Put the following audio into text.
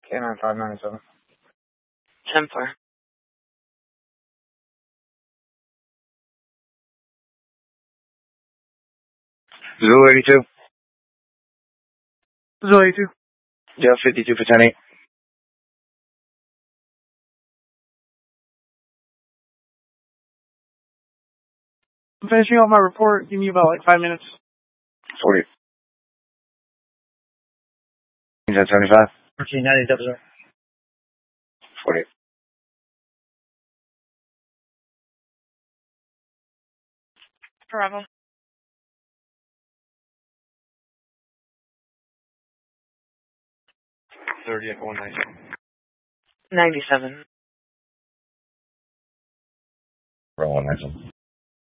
K9 597. 10-4. Zulu 82. Zulu 82. Yeah, 52 for 10-8. I'm finishing off my report. Give me about like 5 minutes. 40. 75. 1490, 40. Bravo. 30 at 197. 97. Roll 197.